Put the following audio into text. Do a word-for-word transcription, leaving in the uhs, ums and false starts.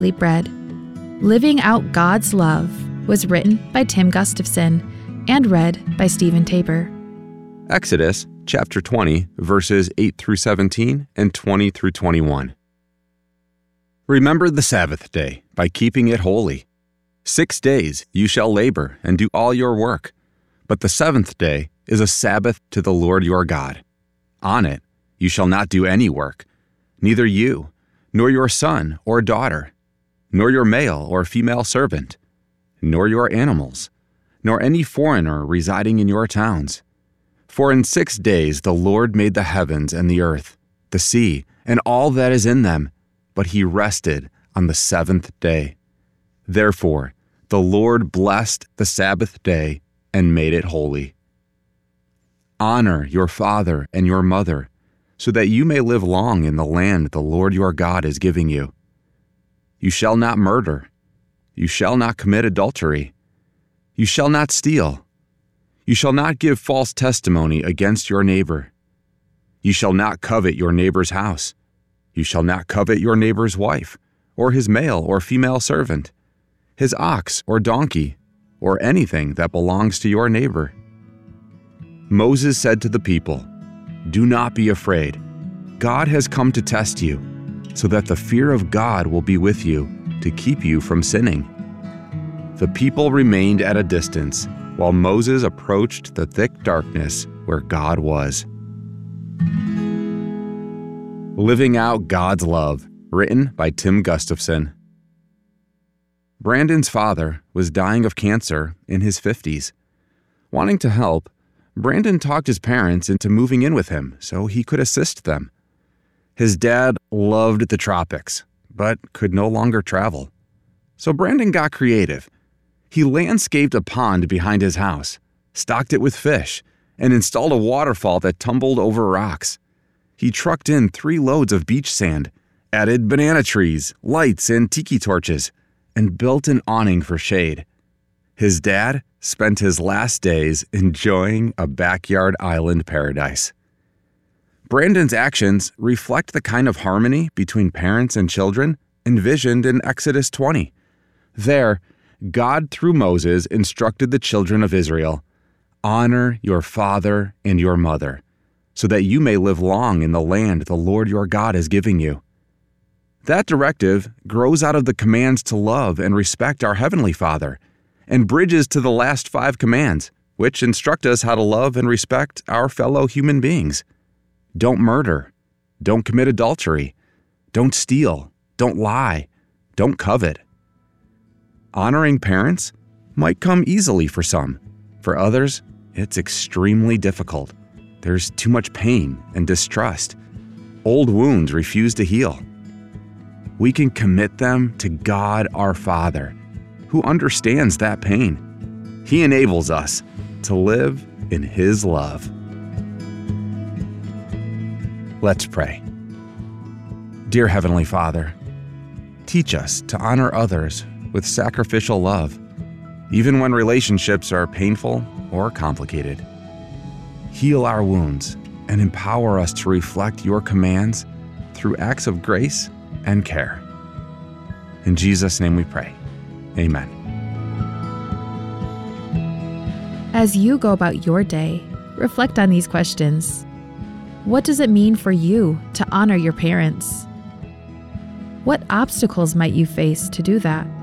Bread. Living Out God's Love was written by Tim Gustafson and read by Stephen Tabor. Exodus chapter twenty, verses eight through seventeen and twenty through twenty-one. Remember the Sabbath day by keeping it holy. Six days you shall labor and do all your work, but the seventh day is a Sabbath to the Lord your God. On it you shall not do any work, neither you, nor your son or daughter, nor your male or female servant, nor your animals, nor any foreigner residing in your towns. For in six days the Lord made the heavens and the earth, the sea, and all that is in them, but he rested on the seventh day. Therefore the Lord blessed the Sabbath day and made it holy. Honor your father and your mother, so that you may live long in the land the Lord your God is giving you. You shall not murder. You shall not commit adultery. You shall not steal. You shall not give false testimony against your neighbor. You shall not covet your neighbor's house. You shall not covet your neighbor's wife, or his male or female servant, his ox or donkey, or anything that belongs to your neighbor. Moses said to the people, "Do not be afraid. God has come to test you, so that the fear of God will be with you to keep you from sinning." The people remained at a distance while Moses approached the thick darkness where God was. Living Out God's Love, written by Tim Gustafson. Brandon's father was dying of cancer in his fifties. Wanting to help, Brandon talked his parents into moving in with him so he could assist them. His dad loved the tropics, but could no longer travel. So Brandon got creative. He landscaped a pond behind his house, stocked it with fish, and installed a waterfall that tumbled over rocks. He trucked in three loads of beach sand, added banana trees, lights, and tiki torches, and built an awning for shade. His dad spent his last days enjoying a backyard island paradise. Brandon's actions reflect the kind of harmony between parents and children envisioned in Exodus twenty. There, God through Moses instructed the children of Israel, "Honor your father and your mother, so that you may live long in the land the Lord your God is giving you." That directive grows out of the commands to love and respect our Heavenly Father, and bridges to the last five commands, which instruct us how to love and respect our fellow human beings. Don't murder. Don't commit adultery. Don't steal. Don't lie. Don't covet. Honoring parents might come easily for some. For others, it's extremely difficult. There's too much pain and distrust. Old wounds refuse to heal. We can commit them to God our Father, who understands that pain. He enables us to live in His love. Let's pray. Dear Heavenly Father, teach us to honor others with sacrificial love, even when relationships are painful or complicated. Heal our wounds and empower us to reflect your commands through acts of grace and care. In Jesus' name we pray. Amen. As you go about your day, reflect on these questions. What does it mean for you to honor your parents? What obstacles might you face to do that?